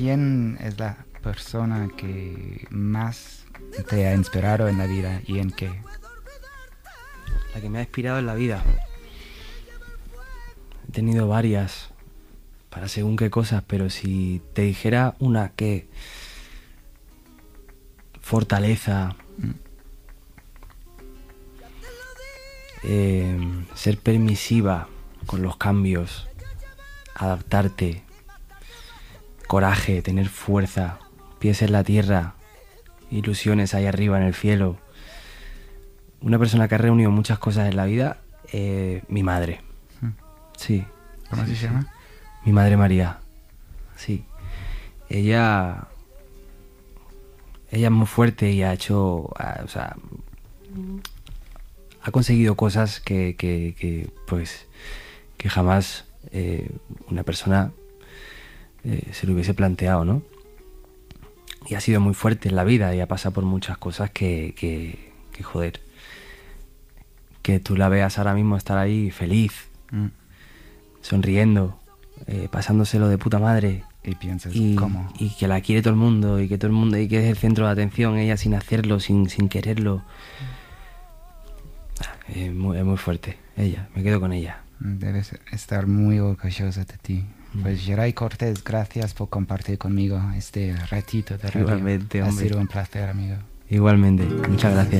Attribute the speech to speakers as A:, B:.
A: ¿quién es la persona que más te ha inspirado en la vida y en qué?
B: La que me ha inspirado en la vida. He tenido varias para según qué cosas, pero si te dijera una que fortaleza, ser permisiva con los cambios, adaptarte, coraje, tener fuerza, pies en la tierra, ilusiones ahí arriba en el cielo. Una persona que ha reunido muchas cosas en la vida, mi madre. Sí.
A: ¿Cómo se llama?
B: Mi madre María. Sí. Ella es muy fuerte y ha hecho, ha conseguido cosas que jamás una persona se lo hubiese planteado, ¿no? Y ha sido muy fuerte en la vida y ha pasado por muchas cosas que joder, que tú la veas ahora mismo estar ahí feliz, sonriendo, pasándoselo de puta madre.
A: Y piensas,
B: y,
A: ¿cómo?
B: y que la quiere todo el mundo y que es el centro de atención, ella sin hacerlo, sin quererlo. Es muy fuerte, ella, me quedo con ella.
A: Debes estar muy orgullosa de ti. Pues Geray Cortés, gracias por compartir conmigo este ratito de radio.
B: Igualmente,
A: ha
B: hombre.
A: sido un placer, amigo.
B: Igualmente, muchas gracias.